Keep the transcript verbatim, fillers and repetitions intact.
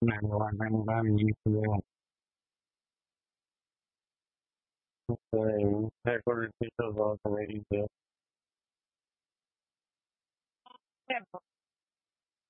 Everyone, everyone, you feel the headquarters officials also waiting to